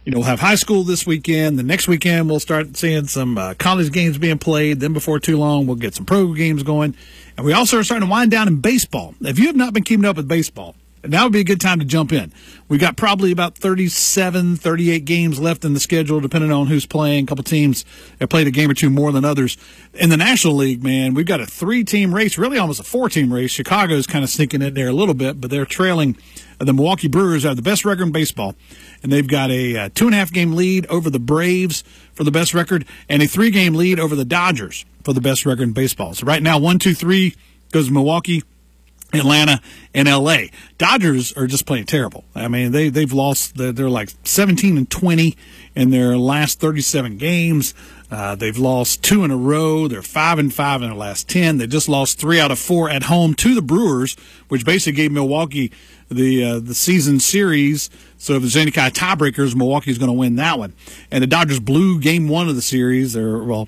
we'll have high school this weekend. The next weekend, we'll start seeing some college games being played. Then before too long, we'll get some pro games going. And we also are starting to wind down in baseball. If you have not been keeping up with baseball, now would be a good time to jump in. We've got probably about 37, 38 games left in the schedule, depending on who's playing. A couple teams have played a game or two more than others. In the National League, man, we've got a 3-team race, really almost a 4-team race. Chicago's kind of sneaking in there a little bit, but they're trailing the Milwaukee Brewers, have the best record in baseball. And they've got a 2.5-game lead over the Braves for the best record and a 3-game lead over the Dodgers for the best record in baseball. So right now, 1, 2, 3 goes to Milwaukee, Atlanta, and L.A. Dodgers are just playing terrible. I mean, they've lost. They're like 17-20 in their last 37 games. They've lost 2 in a row. They're 5-5 in their last 10. They just lost 3 out of 4 at home to the Brewers, which basically gave Milwaukee the season series. So if there's any kind of tiebreakers, Milwaukee's going to win that one. And the Dodgers blew game 1 of the series.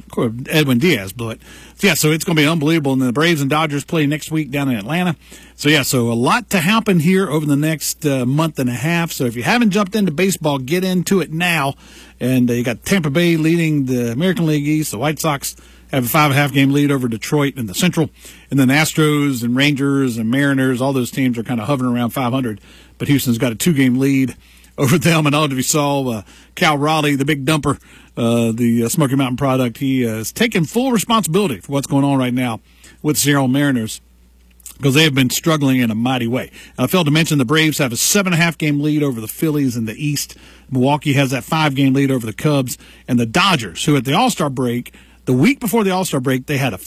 Edwin Diaz blew it. So it's going to be unbelievable. And then the Braves and Dodgers play next week down in Atlanta. So a lot to happen here over the next month and a half. So if you haven't jumped into baseball, get into it now. And you got Tampa Bay leading the American League East. The White Sox have a 5.5-game lead over Detroit in the Central. And then Astros and Rangers and Mariners, all those teams are kind of hovering around 500. But Houston's got a 2-game lead over them. And I don't know if you saw Cal Raleigh, the big dumper, the Smoky Mountain product. He is taking full responsibility for what's going on right now with the Seattle Mariners, because they have been struggling in a mighty way. And I failed to mention the Braves have a 7.5-game lead over the Phillies in the East. Milwaukee has that 5-game lead over the Cubs. And the Dodgers, who at the All-Star break, the week before the All-Star break, they had a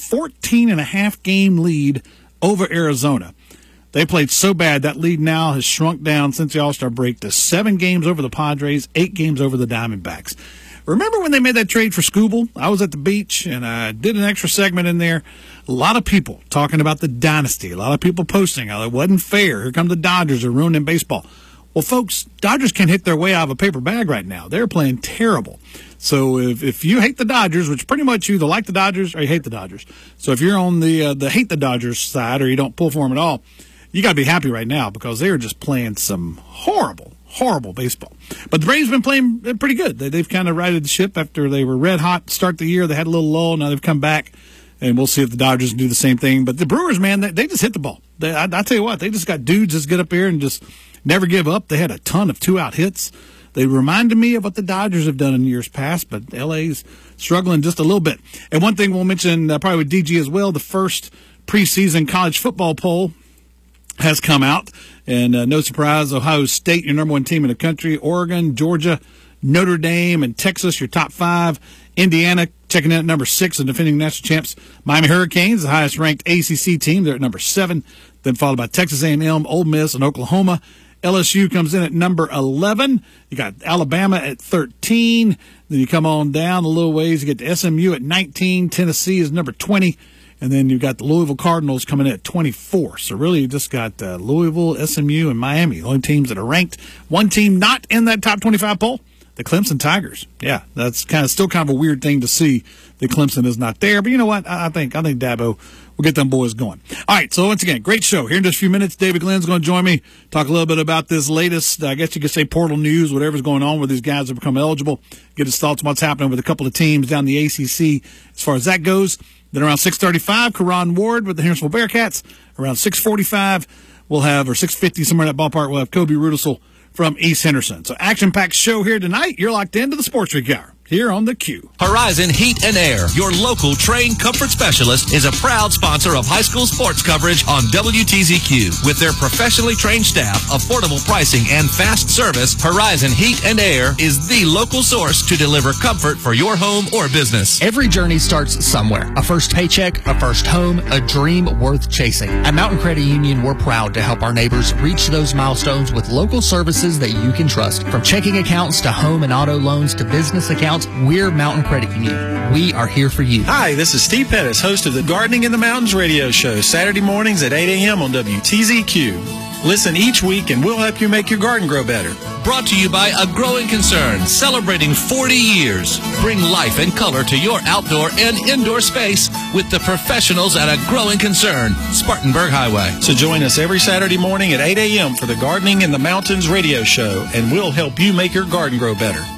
14.5-game lead over Arizona. They played so bad, that lead now has shrunk down since the All-Star break to 7 games over the Padres, 8 games over the Diamondbacks. Remember when they made that trade for Skubal? I was at the beach, and I did an extra segment in there. A lot of people talking about the dynasty. A lot of people posting how it wasn't fair. Here come the Dodgers are ruining baseball. Well, folks, Dodgers can't hit their way out of a paper bag right now. They're playing terrible. So if you hate the Dodgers, which pretty much you either like the Dodgers or you hate the Dodgers. So if you're on the hate the Dodgers side or you don't pull for them at all, you got to be happy right now, because they are just playing some horrible baseball. But the Braves have been playing pretty good. They've kind of righted the ship after they were red hot to start the year. They had a little lull. Now they've come back, and we'll see if the Dodgers do the same thing. But the Brewers, man, they just hit the ball. I tell you what, they just got dudes that get up here and just never give up. They had a ton of 2-out hits. They reminded me of what the Dodgers have done in years past, but LA's struggling just a little bit. And one thing we'll mention probably with DG as well, the first preseason college football poll has come out, and no surprise, Ohio State, your number 1 team in the country, Oregon, Georgia, Notre Dame, and Texas, your top 5. Indiana checking in at number 6, the defending national champs. Miami Hurricanes, the highest-ranked ACC team, they're at number 7, then followed by Texas A&M, Ole Miss, and Oklahoma. LSU comes in at number 11. You got Alabama at 13. Then you come on down a little ways, you get to SMU at 19. Tennessee is number 20. And then you've got the Louisville Cardinals coming in at 24. So really you just got Louisville, SMU, and Miami, the only teams that are ranked. One team not in that top 25 poll, the Clemson Tigers. Yeah, that's still kind of a weird thing to see that Clemson is not there. But you know what? I think Dabo will get them boys going. All right, so once again, great show. Here in just a few minutes, David Glenn's going to join me, talk a little bit about this latest, I guess you could say, portal news, whatever's going on with these guys that become eligible, get his thoughts on what's happening with a couple of teams down the ACC as far as that goes. Then around 6:35, Karan Ward with the Hendersonville Bearcats. Around 6:45, we'll have, or 6:50, somewhere in that ballpark, we'll have Kobe Rudisell from East Henderson. So action-packed show here tonight. You're locked into the Sports Week Hour here on The Q. Horizon Heat and Air, your local trained comfort specialist, is a proud sponsor of high school sports coverage on WTZQ. With their professionally trained staff, affordable pricing, and fast service, Horizon Heat and Air is the local source to deliver comfort for your home or business. Every journey starts somewhere. A first paycheck, a first home, a dream worth chasing. At Mountain Credit Union, we're proud to help our neighbors reach those milestones with local services that you can trust. From checking accounts to home and auto loans to business accounts, we're Mountain Credit Union. We are here for you. Hi, this is Steve Pettis, host of the Gardening in the Mountains radio show, Saturday mornings at 8 a.m. on WTZQ. Listen each week and we'll help you make your garden grow better. Brought to you by A Growing Concern, celebrating 40 years. Bring life and color to your outdoor and indoor space with the professionals at A Growing Concern, Spartanburg Highway. So join us every Saturday morning at 8 a.m. for the Gardening in the Mountains radio show, and we'll help you make your garden grow better.